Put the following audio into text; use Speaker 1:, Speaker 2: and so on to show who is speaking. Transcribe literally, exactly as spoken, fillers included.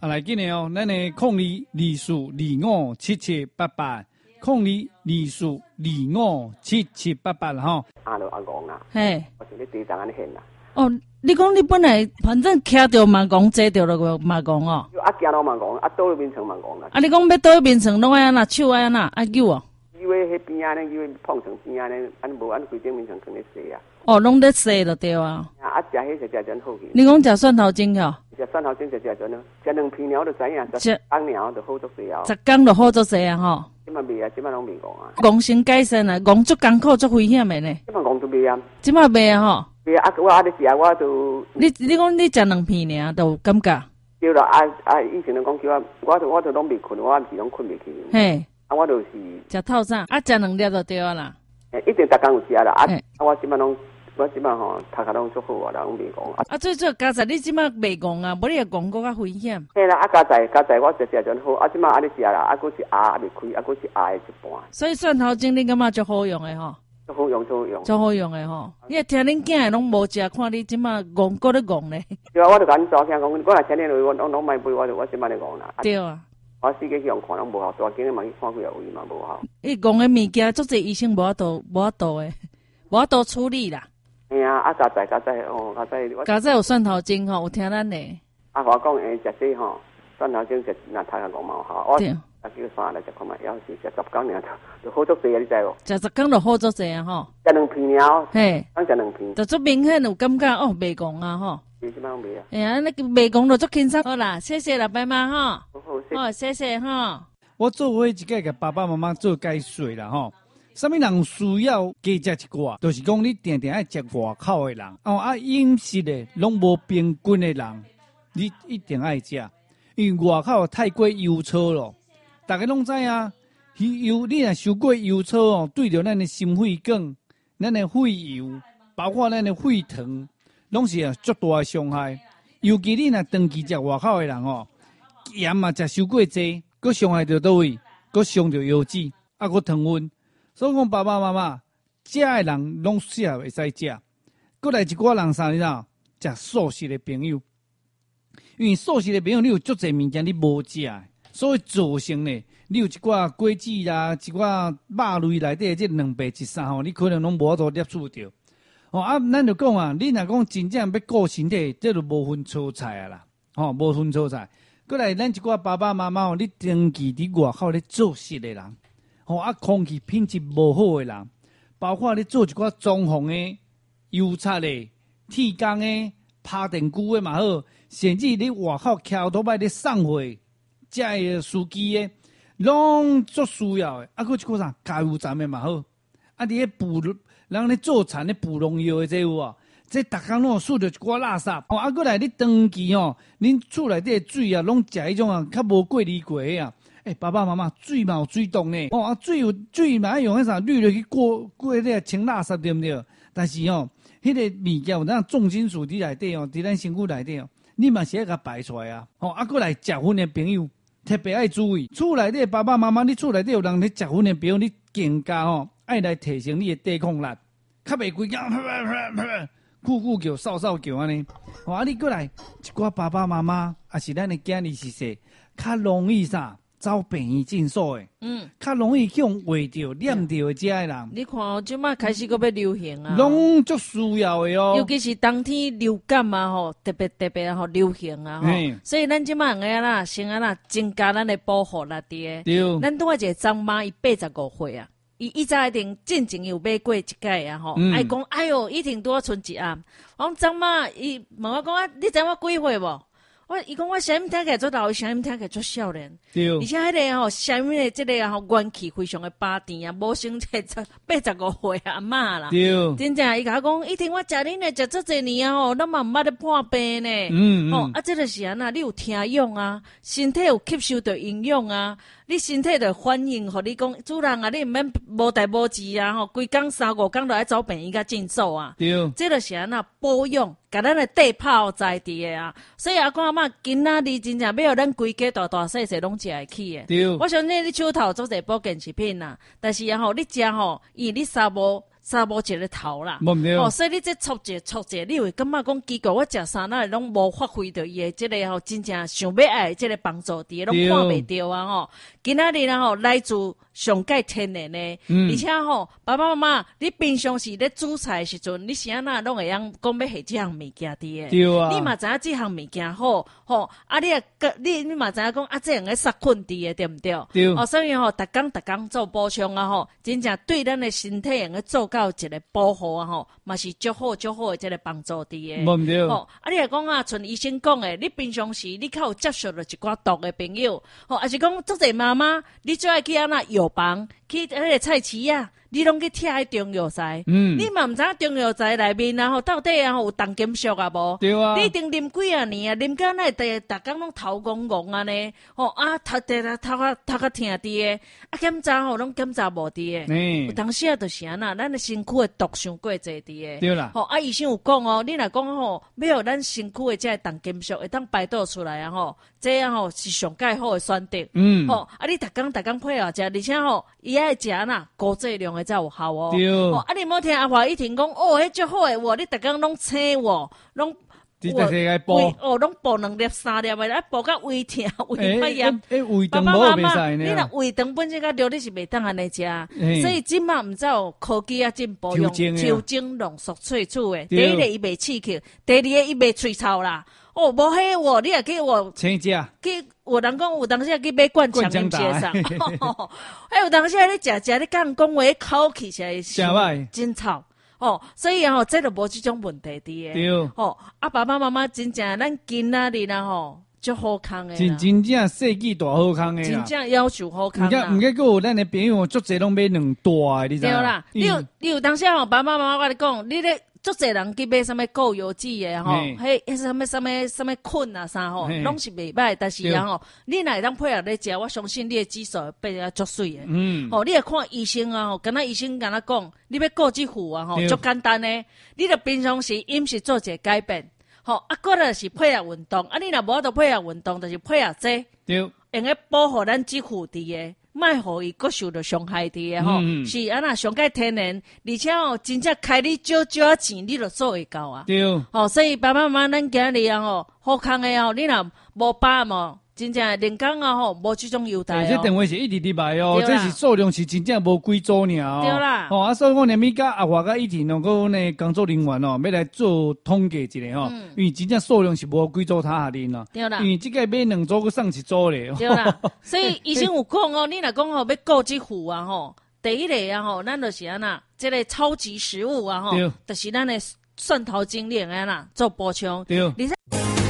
Speaker 1: 啊，来紧的哦，咱的控二二四二五七七八八，控二二四二五七七八八啦吼。
Speaker 2: 阿罗阿公啦，
Speaker 3: 嘿，
Speaker 2: 我是你地上安尼现啦。
Speaker 3: 哦，你讲你本来反正徛着盲公，坐着就盲公哦。
Speaker 2: 啊，行到盲公，啊，倒去面床盲公啦。
Speaker 3: 啊，你讲要倒去面床，拢爱安那手爱安那爱揪哦。
Speaker 2: 以为迄边啊，呢，以为碰床边啊，呢，安无安规顶面床放咧洗啊。
Speaker 3: 哦，拢咧洗就对啊。
Speaker 2: 啊，食迄食食真好去。
Speaker 3: 你讲食蒜头精哦？
Speaker 2: 食蒜头精食食真啊，食两片鸟就知影，食红鸟就好足济啊。
Speaker 3: 十工就好足济啊吼。
Speaker 2: 即摆袂啊，即摆拢袂讲啊。
Speaker 3: 讲先改善啊，讲足艰苦足危险的呢。
Speaker 2: 即摆讲都袂啊。
Speaker 3: 即摆袂啊吼。
Speaker 2: 袂啊，我啊咧食我就。
Speaker 3: 你你讲你食两片尔，就感觉。
Speaker 2: 对啦，啊啊，以前人讲叫我，我就我就拢袂困，我是拢困袂去。
Speaker 3: 嘿。
Speaker 2: 啊，我就是
Speaker 3: 食透早，啊，食两粒就对啊啦。
Speaker 2: 诶，一定逐工有食啦。啊，啊，我即摆拢，我即摆吼，头壳拢足好啊，拢袂讲。
Speaker 3: 啊，最最加在你即摆袂讲啊，无你也讲搁较危险。
Speaker 2: 嘿啦，啊加在加在我食食真好，啊即摆啊咧食啦，啊佫是牙还袂开，啊佫是牙的一半。
Speaker 3: 所以蒜头精你感觉足好用的吼。
Speaker 2: 足好用，足好用。
Speaker 3: 足好用的吼，你也听恁囝的拢无食，看你即摆戆搁咧戆咧。
Speaker 2: 对啊，我就甲恁早听讲，我若听恁话，我拢拢卖买，我就我即摆咧戆啦。
Speaker 3: 对啊。
Speaker 2: 我四个去用看拢无效，大间嘛去看几下位嘛无效。
Speaker 3: 伊讲的物件，足侪医生无法度无法度诶，无法度处理啦。
Speaker 2: 哎呀，啊加在加在哦，加在
Speaker 3: 加在有蒜头精吼，有听咱诶。
Speaker 2: 啊，我讲诶，食这吼，蒜头精食那头壳讲嘛有效。我啊叫三来食看卖，要是食十工尔就就好足济啊，你知无？
Speaker 3: 食十工就好足济啊吼。
Speaker 2: 食两片了，
Speaker 3: 嘿，
Speaker 2: 刚食两片。
Speaker 3: 就足明显有感觉哦，袂讲啊吼。
Speaker 2: 你即摆拢袂啊？
Speaker 3: 哎呀，那个袂讲就足轻松。好啦，谢谢啦，拜妈哈。好，谢谢哈。
Speaker 1: 我做伙一届给爸爸妈妈做解说啦吼。什么人需要加食一寡，就是讲你定定爱食外口的人，哦啊饮食的拢无平均的人，你一定爱食，因为外口太过油糙咯。大家拢知啊，油你若受过油糙哦，对着咱的心血管、咱的肺油，包括咱的血糖，拢是啊足大的伤害。尤其你若长期食外口的人哦。盐嘛，食伤过济，佮伤害到倒位，佮伤着腰子，啊，佮糖分。所以讲，爸爸妈妈食的人拢适合会使食。佮来一寡人啥你知道？食素食的朋友，因为素食的朋友你有足侪物件你无食，所以造成呢，你有一寡果子啦，一寡肉类内底即两白一三吼，你可能拢无法度摄取着。哦啊，咱就讲啊，你若讲真正要顾身体，这就无分蔬菜啊啦，吼、哦，无分蔬菜。过来，咱一寡爸爸妈妈吼，你长期伫外口咧做事的人，吼啊，空气品质无好的人，包括你做一寡装潢的、油漆的、铁工的、拍电锯的嘛好，甚至你外口徛头摆咧送货、遮个司机的，拢足需要的。啊，佫一个啥加油站的嘛好，啊，伫咧捕人咧做田咧捕农药的这有啊。这逐工拢输着一寡垃圾，哦，啊，过来你长期吼，恁厝内底水啊，拢食迄种啊，较无过滤过的啊。诶、欸，爸爸妈妈，水嘛有水洞呢，哦，啊，水有水嘛爱用迄啥滤落去过过迄个清垃圾对毋对？但是吼、哦，迄、那个物件有咱重金属伫内底哦，伫咱身躯内底哦，你嘛是要甲排出来啊。哦，啊，过来食薰的朋友特别爱注意，厝内底爸爸妈妈，你厝内底有人咧食薰的朋友，你更加吼爱来提升你的抵抗力，较袂规讲。咕咕叫、扫扫叫安尼，哦，啊，你过来一寡爸爸妈妈，也是咱的囝儿是说，较容易啥走病院诊所的，嗯，较容易去用胃着、念着的遮的人。
Speaker 3: 你看哦，即摆开始搁要流行啊，
Speaker 1: 拢足需要的哦。
Speaker 3: 尤其是冬天流感啊，吼，特别特别吼流行啊，吼，所以咱即摆个啦，先啊啦，增加咱的保护力伫。
Speaker 1: 对，
Speaker 3: 咱拄仔一个张妈，伊八十五岁啊。伊以前一定进前有买过一届啊吼，爱讲哎哟，一定拄啊剩一暗。我讲张妈，伊问我讲啊，你知我几岁无？我伊讲我声音听起来做老，声音听起来做少年。
Speaker 1: 对，
Speaker 3: 而且迄个吼声音的即个吼元气非常的巴甜啊，无像这八十五岁阿嬷啦。
Speaker 1: 对，
Speaker 3: 真正伊甲我讲，一定我食恁的食足侪年啊吼，咱嘛毋捌咧破病呢。
Speaker 1: 嗯嗯。
Speaker 3: 哦，啊，这就是安那，你有听用啊，身体有吸收到营养啊。你身体就反应，互你讲主人啊，你毋免无代无志啊，吼，规工三五工就爱走病院甲诊所啊。
Speaker 1: 对，
Speaker 3: 这就是安那保养，甲咱的地泡在地的啊。所以阿公阿嬷今仔日真正要互咱规家大大细细拢食会起的。
Speaker 1: 对，
Speaker 3: 我相信你手头做者保健食品啦，但是啊吼，你食吼，伊你三无杀无一个头啦。
Speaker 1: 哦，
Speaker 3: 所以你这撮者撮者，你会感觉讲奇怪，我食啥那拢无发挥到伊的这个吼，真正想要爱这个帮助伫，拢看袂到啊吼。今仔日啦吼，来自上界天然的，嗯、而且吼，爸爸妈妈，你平常时咧煮菜时阵，你是安那拢会样讲要下这项物件伫的，
Speaker 1: 对啊，
Speaker 3: 你嘛知影这项物件好，吼，啊你啊，你你嘛知影讲啊，这样个杀菌伫的，对毋对？
Speaker 1: 对，
Speaker 3: 哦，所以吼，逐工逐工做补充啊吼，真正对咱的身体用个做到一个保护啊吼，嘛是足好足好的这个帮助伫的。
Speaker 1: 冇对。
Speaker 3: 吼，啊你来讲啊，像医生讲的，你平常时你较有接触到一寡毒的朋友，吼，还是讲足侪妈妈，你最爱去安那药房去迄个菜市啊。你拢去贴迄中药材，嗯，你嘛毋知影中药材内面啊吼，到底啊有重金属啊无？
Speaker 1: 对啊，
Speaker 3: 你一定啉几啊年啊，啉到那逐逐工拢头戆戆安尼，吼啊头得啦头壳头壳疼伫诶，啊检查吼拢检查无伫诶，有当时啊就是安那，咱诶身躯诶毒伤过侪伫诶，
Speaker 1: 对啦，
Speaker 3: 吼啊医生有讲哦，你若讲吼，要互咱身躯诶这重金属会当排倒出来啊吼，这样吼是上介好诶选择，嗯，吼啊你逐工逐工配合食，而且吼伊爱食呐高剂量诶才有效哦。
Speaker 1: 对，
Speaker 3: 哦，啊！你莫听阿华一听讲，哦，迄足好诶，我你逐工拢青我，拢
Speaker 1: 我
Speaker 3: 胃哦，拢补两粒三粒诶，啊，补到胃疼、胃发炎。
Speaker 1: 诶，胃肠无袂使呢。
Speaker 3: 你若胃肠本身较弱，你是袂当安尼食。所以即马毋知有科技啊进步，用酒精浓缩萃取诶。第一个伊袂刺激，第二个伊袂吹臭啦。哦，无迄我，你也去我
Speaker 1: 请假
Speaker 3: 去，有人讲有当时去买灌肠饮街上，哎，有当时你食食你讲讲话口气起来是真臭哦，所以吼，这就无即种问题伫诶。哦，啊爸爸妈妈真正咱囡仔日啦吼，足好康诶，
Speaker 1: 真真正设计大好康诶，
Speaker 3: 真正要求好康啦。
Speaker 1: 毋过毋过，咱诶朋友足侪拢买两大诶，你知影？
Speaker 3: 对啦，你有你有当时吼，爸爸妈妈我你讲，你咧。足侪人去买什么固油剂诶吼，迄迄什么什么什么菌啊啥吼，拢是袂歹。但是啊吼，你若会当配合咧食，我相信你诶指数会变啊足水诶。嗯，吼，你来看医生啊吼，敢若医生敢若讲，你要顾即副啊吼，足简单诶。你著平常时饮食做一个改变，吼啊，过来是配合运动，啊，你若无法度配合运动，就是配合这，
Speaker 1: 对，
Speaker 3: 用个保护咱即副伫诶。卖互伊佫受到伤害伫诶吼，嗯、是安那上介天然，而且吼真正开你少少钱，你就做会到啊。
Speaker 1: 对，
Speaker 3: 哦，所以爸爸妈妈咱今日啊吼，好康诶吼，你若无把嘛，真正人工啊吼，无即种优待哦。
Speaker 1: 这电话是一直伫卖哦，这是数量是真正无几组尔哦。
Speaker 3: 对啦，
Speaker 1: 哦，啊，所以我连咪甲阿华甲以前两个呢工作人员哦，要来做统计一下吼，嗯、因为真正数量是无几组他下恁咯。
Speaker 3: 对啦，
Speaker 1: 因为即个买两组佮送一组咧。
Speaker 3: 对啦，所以医生有讲哦，你若讲吼要顾即副啊吼，第一个啊吼，咱就是安那，即个超级食物啊吼，就是咱的蒜头精炼安那做补充。
Speaker 1: 对，
Speaker 3: 你说。